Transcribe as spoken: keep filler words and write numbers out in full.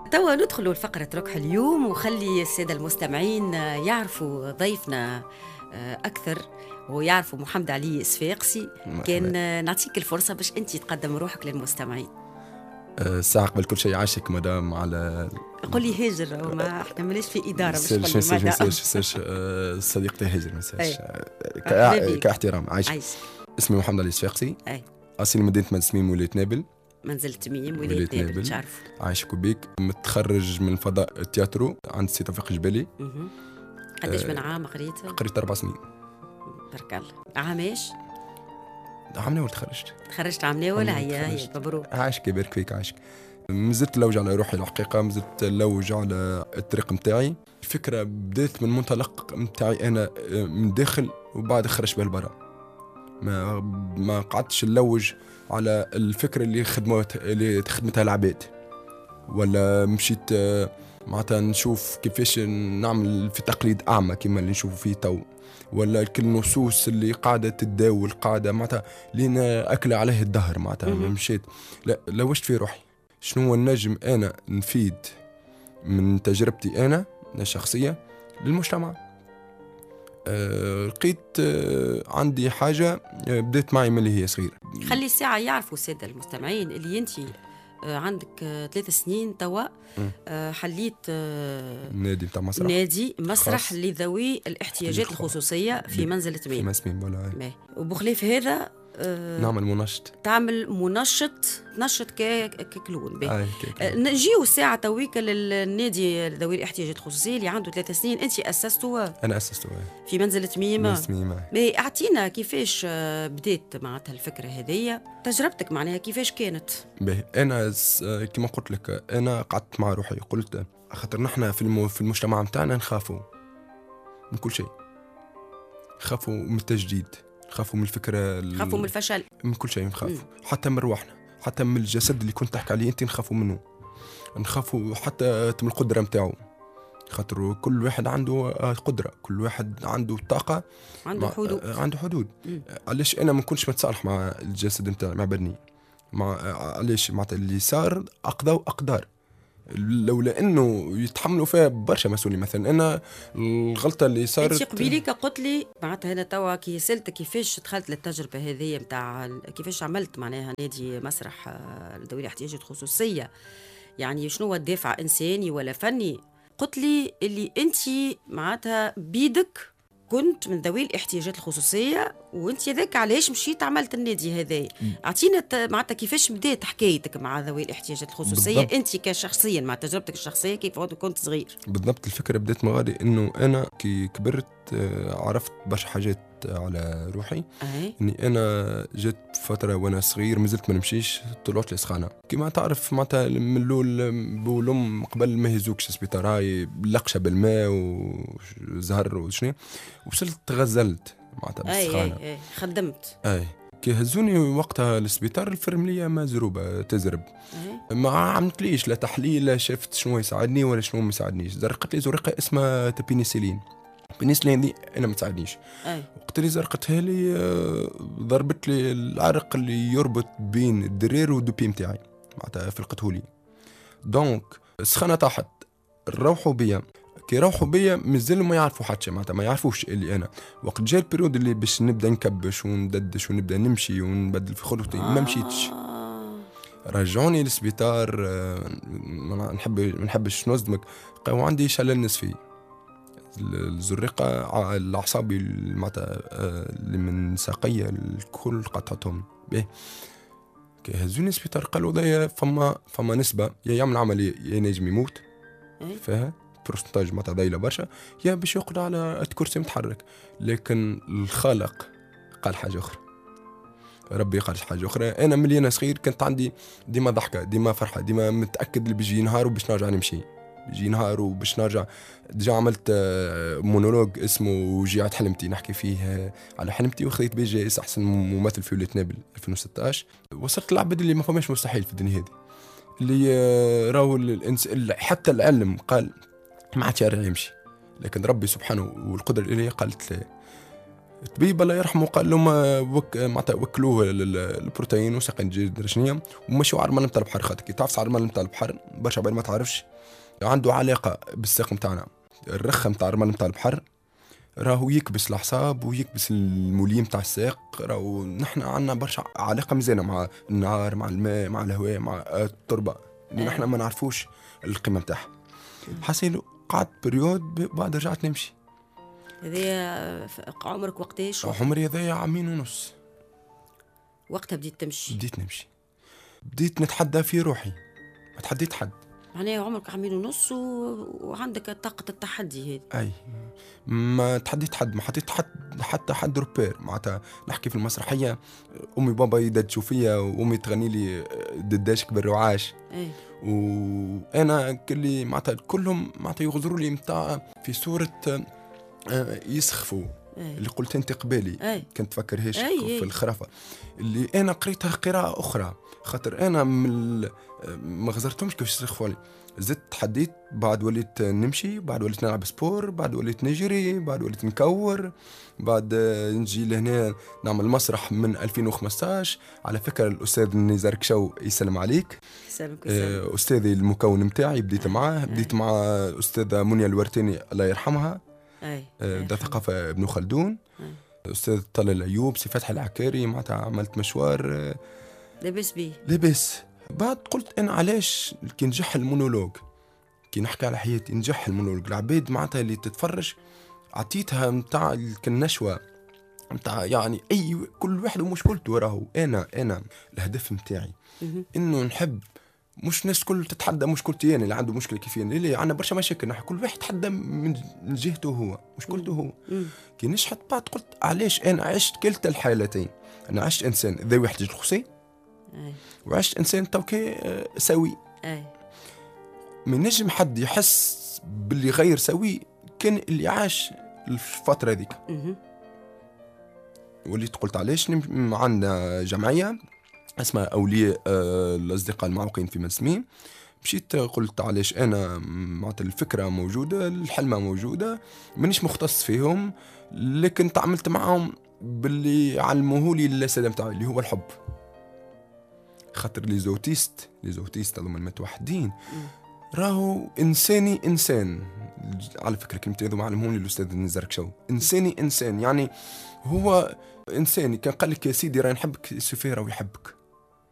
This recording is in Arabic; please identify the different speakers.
Speaker 1: توا ندخلوا لفقرة ركح اليوم، وخلي السادة المستمعين يعرفوا ضيفنا أكثر ويعرفوا محمد علي الصفاقسي. كان نعطيك الفرصة باش أنت تقدم روحك للمستمعين.
Speaker 2: الساعة قبل كل شيء عاشك مدام على
Speaker 1: قل لي هاجر، ما احنا ماليش في إدارة باش
Speaker 2: نقول لي مدام صديقتي هاجر ما نساش كاحترام عايشك. اسمي محمد علي الصفاقسي، أصلي مدينة منسميم ولاية نابل.
Speaker 1: منزل تميم ولاية نابل تعرف.
Speaker 2: عايشك وبيك، متخرج من فضاء التياترو عند سي توفيق جبالي.
Speaker 1: قديش من عام قريت؟
Speaker 2: قريت أربع سنين.
Speaker 1: بارك الله. عاماش؟
Speaker 2: عام ناول تخرجت.
Speaker 1: تخرجت عام ناول. هيا هيا مبروك.
Speaker 2: عايشك يبارك فيك عايشك. مازلت لوج على روحي الحقيقة، مازلت لوج على الطريق متاعي. الفكرة بدأت من منطلق متاعي أنا من داخل، وبعد خرجت بها لبرا. ما ما قعدتش نلوج على الفكرة اللي خدمت اللي خدمتها العباد، ولا مشيت معناتها نشوف كيفاش نعمل في تقليد أعمى كما اللي نشوف فيه تو، ولا كل النصوص اللي قاعدة تتداول قاعدة معناتها لينا أكل عليه الدهر معناتها. مشيت لا لوجت في روحي شنو النجم أنا نفيد من تجربتي أنا الشخصية للمجتمع. لقيت أه عندي حاجة أه بدأت معي من اللي هي صغير.
Speaker 1: خلي الساعة يعرفوا السادة المستمعين اللي أنت أه عندك أه ثلاث سنين توا أه حليت أه
Speaker 2: نادي بتاع مسرح،
Speaker 1: نادي مسرح لذوي الاحتياجات الخصوصية في منزل تميم.
Speaker 2: في مسميم ولا
Speaker 1: وبخلاف هذا أه
Speaker 2: نعمل منشط،
Speaker 1: تعمل منشط نشط ككلون.
Speaker 2: آه
Speaker 1: نجيو الساعة تويك للنادي ذوي الاحتياجات الخصوصية اللي عنده ثلاث سنين. أنت أسسته؟
Speaker 2: أنا أسسته
Speaker 1: في منزل تميم.
Speaker 2: مسميم.
Speaker 1: أعطينا كيفاش بديت معناتها الفكرة هذه، تجربتك معناها كيفاش كانت؟
Speaker 2: به أنا كما قلت لك أنا قعدت مع روحي قلت خاطر نحن في في المجتمع متاعنا نخافوا من كل شيء، نخافوا من التجديد، نخافوا من الفكرة،
Speaker 1: نخافوا من الفشل،
Speaker 2: من كل شيء نخافوا، حتى من روحنا، حتى من الجسد اللي كنت تحكي عليه أنت نخافوا منه، نخافوا حتى من القدرة متاعه، خاطر كل واحد عنده قدرة، كل واحد عنده طاقة،
Speaker 1: عنده حدود،
Speaker 2: عنده حدود. علاش أنا ما كنتش متصالح مع الجسد متاعي مع بدني، مع علاش مع اللي صار أقضى وأقدار، لولا انه يتحملوا فيها برشا مسؤولين. مثلا انا الغلطه اللي صارت
Speaker 1: انت قبيليك قلت لي معناتها هنا توا كي سالتك كيفاش دخلت للتجربه هذه نتاع كيفاش عملت معناها نادي مسرح ذوي الاحتياجات الخصوصيه، يعني شنو هو الدافع انساني ولا فني؟ قلت لي اللي انت معناتها بيدك كنت من ذوي الاحتياجات الخصوصيه، وانت ذاك علاش مشيت عملت النادي هذا. اعطينا معناتها كيفاش بدات حكايتك مع ذوي الاحتياجات الخصوصيه بالضبط. انت كشخصيا مع تجربتك الشخصيه كيف كنت صغير
Speaker 2: بالضبط. الفكره بدات مغادي انه انا كي كبرت عرفت برشا حاجات على روحي.
Speaker 1: أه.
Speaker 2: اني انا جت فتره وانا صغير مازلت ما نمشيش، طلعت لي سخانه كيما تعرف معناتها من الاول بولم قبل ما يهزوكش السبيطار هاي لقشه بالماء وزهر وشنو، وصلت تغزلت معناتها بالسخانه.
Speaker 1: اي اي خدمت.
Speaker 2: اي كي هزوني وقتها للسبيطار الفرمليه مزروبه تزرب. أي. ما عملتليش لا تحليل لا شفت شنو يساعدني ولا شنو ما يساعدنيش. زرقت لي زرقه اسمها بينيسيلين. بينيسيلين دي انا ما تساعدنيش. وقت اللي زرقتها لي ضربت لي العرق اللي يربط بين الدرير والدوبي متاعي معناتها فلقته لي. دونك السخانه طاحت، روحوا بيا. كي روحوا بيا مازالوا ما يعرفوا حتى معناتها ما يعرفوش اللي انا وقت جاء البريود اللي باش نبدا نكبش ونددش ونبدا نمشي ونبدل في خلطتي ما مشيتش. رجعوني للسبيطار. ما نحب ما نحبش نصدمك، قالوا عندي شلل نصفي. الزرقه الاعصاب معناتها اللي من ساقيه الكل قطعتهم به. كي هزوني السبيطار قالوا ضيا فما فما نسبه يا يعمل عمليه يا نجم يموت فيها برسنتاج معناتها ضايله برشا، يا باش يقعد على الكرسي متحرك. لكن الخالق قال حاجه اخرى، ربي قال حاجه اخرى. انا ملي انا صغير كانت عندي ديما ضحكه ديما فرحه ديما متاكد اللي بيجي نهار وباش نرجع نمشي، بيجي نهار وباش نرجع. ديجا عملت مونولوج اسمه وجيعت حلمتي نحكي فيه على حلمتي، وخذيت بيه جائزه احسن ممثل في ولايه نابل ألفين وستة عشر. وصلت للعبد اللي ما فماش مستحيل في الدنيا هذه، اللي راهو الانس حتى العلم قال ما عاد يرجع يمشي، لكن ربي سبحانه والقدرة الإلهية قالت له الطبيب الله يرحمه قال له ما وك معناتها وكلوه البروتين وسقين جيد رشنيه ومشوا على الماء نتاع البحر، خاطر كي تعرف على الماء نتاع البحر برشا عباد ما تعرفش عنده علاقه بالساق نتاعنا. الرخه نتاع الماء نتاع البحر راهو يكبس الأعصاب ويكبس المولين نتاع الساق، راهو نحن عندنا برشا علاقة مزيانة مع النار، مع الماء، مع الهواء، مع التربة اللي نحن ما نعرفوش القيمة نتاعها. حسيلو قعدت بريود بعد رجعت نمشي.
Speaker 1: هذايا عمرك وقتاش؟
Speaker 2: عمري هذايا عامين ونص.
Speaker 1: وقتها بديت تمشي؟
Speaker 2: بديت نمشي، بديت نتحدى في روحي، ما تحديت حد.
Speaker 1: معناها عمرك عامين ونص و... وعندك طاقة التحدي هذه.
Speaker 2: أي ما تحديت حد، ما حطيت حد حتى حد روبير. معناتها نحكي في المسرحية أمي بابا يدجوا فيا وأمي تغني لي دداشك بالرعاش.
Speaker 1: أي.
Speaker 2: وأنا كلي معناتها كلهم معناتها يغزروا لي متاع في صورة يسخفوا. أي. اللي قلت أنت قبالي. أي. كنت فكر هيش في الخرافة اللي أنا قريتها قراءة أخرى، خاطر أنا من ما غزرتهمش كيف يسخفوا لي. زدت تحديت، بعد وليت نمشي، بعد وليت نلعب سبور، بعد وليت نجري، بعد وليت نكور، بعد نجي لهنا نعمل مسرح من ألفين وخمسطاش. على فكرة الأستاذ نزار كشو يسلم عليك،
Speaker 1: يسلمك.
Speaker 2: أستاذي المكون متاعي بديت معاه، بديت مع أستاذة منيا الورتيني الله يرحمها، ذا ثقافة ابن خلدون. أي. أستاذ طلال الأيوب، سي فتحي العكاري، معناتها عملت مشوار
Speaker 1: لبس بيه
Speaker 2: لبس. بعد قلت أنا علاش كي نجح المونولوج، كي نحكي على حياتي نجح المونولوج، العباد معناتها اللي تتفرج عطيتها متاع النشوة متاع يعني أي كل واحد ومشكلته. راهو أنا أنا الهدف متاعي إنه نحب مش ناس كل تتحدى مشكلتي أنا اللي عنده مشكلة كيفين، اللي عندنا برشا مشاكل، نحن كل واحد تحدى من جهته هو مشكلته هو. كي نشحت بعد قلت علاش أنا عشت كلتا الحالتين، أنا عشت إنسان ذوي احتياج خصوصي وعشت إنسان توكي سوي. أي. من نجم حد يحس باللي غير سوي كان اللي عاش الفترة ذيك. وليت قلت علاش عندنا جمعية اسمها أولياء الأصدقاء المعوقين في مسمين. مشيت قلت علاش أنا معناتها الفكرة موجودة، الحلمة موجودة، مانيش مختص فيهم، لكن تعاملت معهم باللي علموهولي الأساتذة متاعي اللي هو الحب. خاطر لي زوتيست لي زوتيست هذوما المتوحدين راهو إنساني إنسان. على فكرة كلمتين هذوما علموني الأستاذ نزار كشو، إنساني إنسان يعني هو إنساني. كان قال لك يا سيدي راه نحبك، سوفي راهو يحبك.